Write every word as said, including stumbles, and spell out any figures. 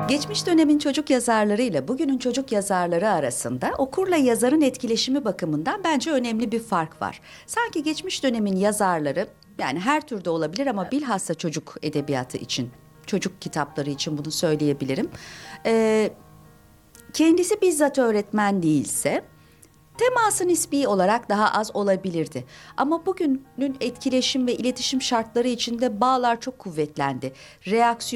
Geçmiş dönemin çocuk yazarları ile bugünün çocuk yazarları arasında okurla yazarın etkileşimi bakımından bence önemli bir fark var. Sanki geçmiş dönemin yazarları, yani her türde olabilir ama bilhassa çocuk edebiyatı için, çocuk kitapları için bunu söyleyebilirim. Ee, kendisi bizzat öğretmen değilse teması nispi olarak daha az olabilirdi. Ama bugünün etkileşim ve iletişim şartları içinde bağlar çok kuvvetlendi. Reaksiyon